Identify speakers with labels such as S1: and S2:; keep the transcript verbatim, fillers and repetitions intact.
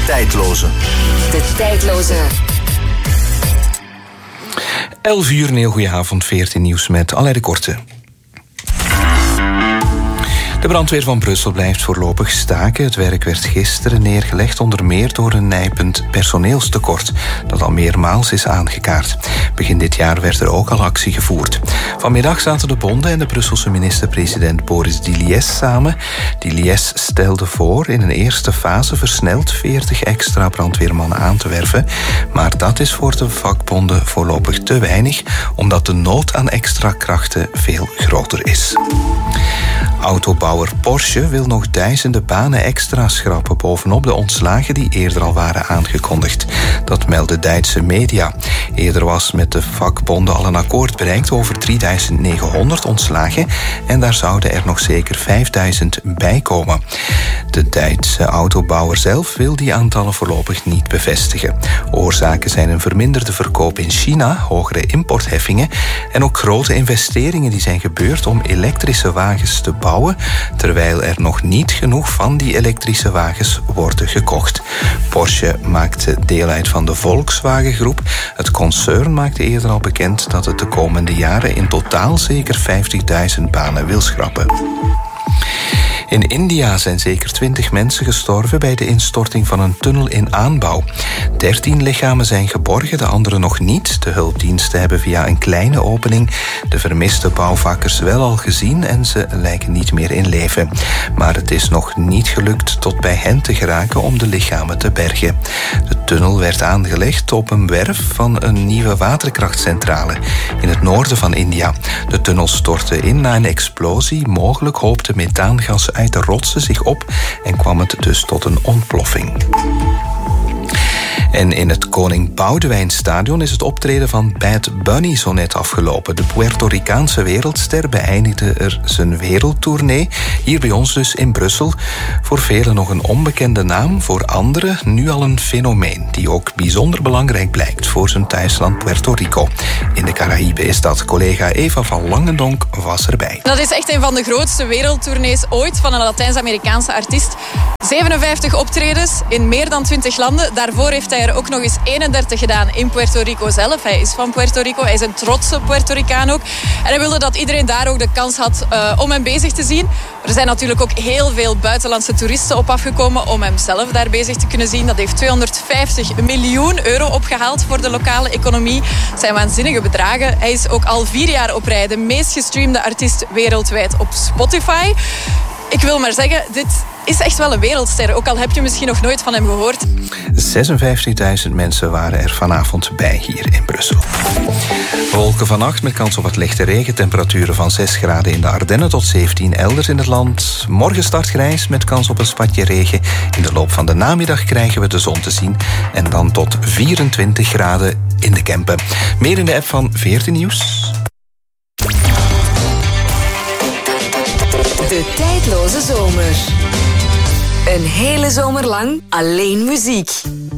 S1: tijdloze.
S2: De tijdloze.
S3: elf uur, een heel goede avond, veertien nieuws met Alain de Korte. De brandweer van Brussel blijft voorlopig staken. Het werk werd gisteren neergelegd, onder meer door een nijpend personeelstekort, dat al meermaals is aangekaart. Begin dit jaar werd er ook al actie gevoerd. Vanmiddag zaten de bonden en de Brusselse minister-president Boris Diliès samen. Diliès stelde voor in een eerste fase versneld veertig extra brandweermannen aan te werven. Maar dat is voor de vakbonden voorlopig te weinig, omdat de nood aan extra krachten veel groter is. Autobouwer Porsche wil nog duizenden banen extra schrappen bovenop de ontslagen die eerder al waren aangekondigd. Dat melden Duitse media. Eerder was met de vakbonden al een akkoord bereikt over drieduizend negenhonderd ontslagen en daar zouden er nog zeker vijfduizend bij komen. De Duitse autobouwer zelf wil die aantallen voorlopig niet bevestigen. Oorzaken zijn een verminderde verkoop in China, hogere importheffingen en ook grote investeringen die zijn gebeurd om elektrische wagens te bouwen, terwijl er nog niet genoeg van die elektrische wagens worden gekocht. Porsche maakte deel uit van de Volkswagen-groep. Het concern maakte eerder al bekend dat het de komende jaren in totaal zeker vijftigduizend banen wil schrappen. In India zijn zeker twintig mensen gestorven bij de instorting van een tunnel in aanbouw. dertien lichamen zijn geborgen, de andere nog niet. De hulpdiensten hebben via een kleine opening de vermiste bouwvakkers wel al gezien en ze lijken niet meer in leven. Maar het is nog niet gelukt tot bij hen te geraken om de lichamen te bergen. De tunnel werd aangelegd op een werf van een nieuwe waterkrachtcentrale in het noorden van India. De tunnel stortte in na een explosie. Mogelijk hoopte methaangas uit de rotsen zich op en kwam het dus tot een ontploffing. En in het Koning Boudewijnstadion is het optreden van Bad Bunny zo net afgelopen. De Puerto Ricaanse wereldster beëindigde er zijn wereldtournee, hier bij ons dus in Brussel. Voor velen nog een onbekende naam, voor anderen nu al een fenomeen die ook bijzonder belangrijk blijkt voor zijn thuisland Puerto Rico. In de Caraïben is dat. Collega Eva van Langendonk was erbij.
S4: Dat is echt een van de grootste wereldtournees ooit van een Latijns-Amerikaanse artiest. zevenenvijftig optredens in meer dan twintig landen. Daarvoor heeft hij er ook nog eens eenendertig gedaan in Puerto Rico zelf. Hij is van Puerto Rico, hij is een trotse Puerto Ricaan ook. En hij wilde dat iedereen daar ook de kans had uh, om hem bezig te zien. Er zijn natuurlijk ook heel veel buitenlandse toeristen op afgekomen om hem zelf daar bezig te kunnen zien. Dat heeft tweehonderdvijftig miljoen euro opgehaald voor de lokale economie. Dat zijn waanzinnige bedragen. Hij is ook al vier jaar op rij de meest gestreamde artiest wereldwijd op Spotify. Ik wil maar zeggen, dit is echt wel een wereldster. Ook al heb je misschien nog nooit van hem gehoord.
S3: zesenvijftigduizend mensen waren er vanavond bij hier in Brussel. Wolken vannacht met kans op wat lichte regen. Temperaturen van zes graden in de Ardennen tot zeventien elders in het land. Morgen start grijs met kans op een spatje regen. In de loop van de namiddag krijgen we de zon te zien. En dan tot vierentwintig graden in de Kempen. Meer in de app van veertien Nieuws.
S2: De tijdloze zomer. Een hele zomer lang alleen muziek.